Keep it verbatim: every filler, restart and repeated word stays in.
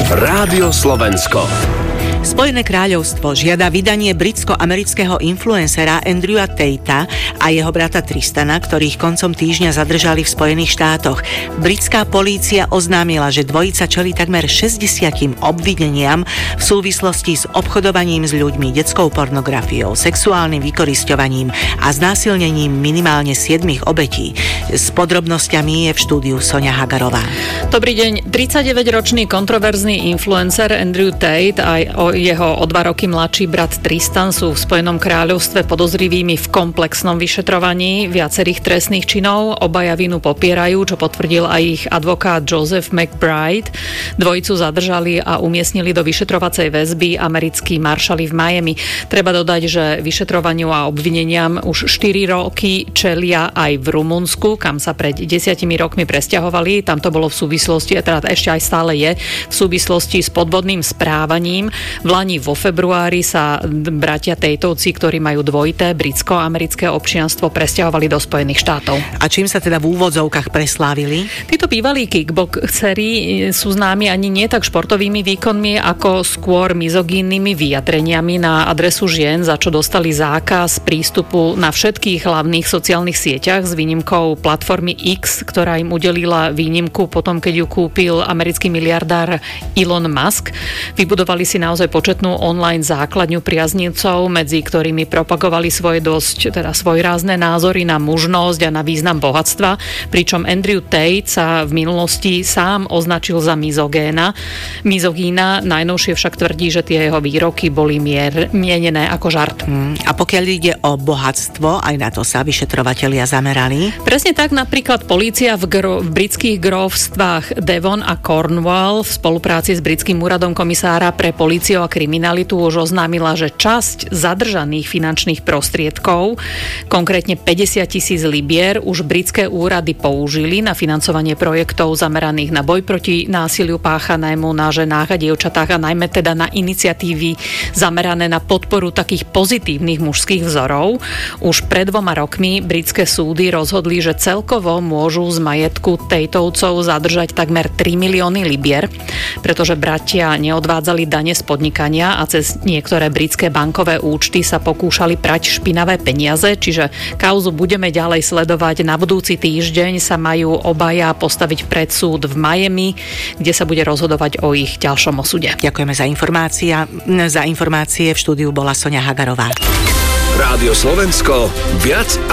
Rádio Slovensko. Spojené kráľovstvo žiada vydanie britsko-amerického influencera Andrewa Tatea a jeho brata Tristana, ktorých koncom týždňa zadržali v Spojených štátoch. Britská polícia oznámila, že dvojica čelí takmer šesťdesiatim obvineniam v súvislosti s obchodovaním s ľuďmi, detskou pornografiou, sexuálnym vykorisťovaním a znásilnením minimálne siedmich obetí. S podrobnosťami je v štúdiu Soňa Hagarová. Dobrý deň. tridsaťdeväťročný kontroverzný influencer Andrew Tate a jeho o dva roky mladší brat Tristan sú v Spojenom kráľovstve podozrivými v komplexnom vyšetrovaní viacerých trestných činov. Obaja vinu popierajú, čo potvrdil aj ich advokát Joseph McBride. Dvojicu zadržali a umiestnili do vyšetrovacej väzby americkí maršali v Miami. Treba dodať, že vyšetrovaniu a obvineniam už štyri roky čelia aj v Rumunsku, kam sa pred desiatimi rokmi presťahovali. Tam to bolo v súvislosti, a teda ešte aj stále je, v súvislosti s podvodným správaním. V lani vo februári sa bratia Tateovci, ktorí majú dvojité britsko-americké občianstvo, presťahovali do Spojených štátov. A čím sa teda v úvodzovkách preslávili? Títo bývalí kickboxeri sú známi ani nie tak športovými výkonmi, ako skôr mizogínnymi vyjadreniami na adresu žien, za čo dostali zákaz prístupu na všetkých hlavných sociálnych sieťach s výnimkou platformy X, ktorá im udelila výnimku potom, keď ju kúpil americký miliardár Elon Musk. Vybudovali si naozaj početnú online základňu priaznivcov, medzi ktorými propagovali svoje dosť teda svojrázne názory na mužnosť a na význam bohatstva, pričom Andrew Tate sa v minulosti sám označil za mizogéna. Mizogína najnovšie však tvrdí, že tie jeho výroky boli mier, mienené ako žart. Hmm. A pokiaľ ide o bohatstvo, aj na to sa vyšetrovatelia zamerali? Presne tak, napríklad polícia v, gro- v britských grófstvách Devon a Cornwall v spolupráci s britským úradom komisára pre políciu a kriminalitu už oznámila, že časť zadržaných finančných prostriedkov, konkrétne päťdesiat tisíc libier, už britské úrady použili na financovanie projektov zameraných na boj proti násiliu páchanému na ženách a dievčatách a najmä teda na iniciatívy zamerané na podporu takých pozitívnych mužských vzorov. Už pred dvoma rokmi britské súdy rozhodli, že celkovo môžu z majetku Tateovcov zadržať takmer tri milióny libier, pretože bratia neodvádzali dane z podnikania a cez niektoré britské bankové účty sa pokúšali prať špinavé peniaze, čiže kauzu budeme ďalej sledovať. Na budúci týždeň sa majú obaja postaviť pred súd v Miami, kde sa bude rozhodovať o ich ďalšom osude. Ďakujeme za informácia. Za informácie v štúdiu bola Soňa Hagarová. Rádio Slovensko, viac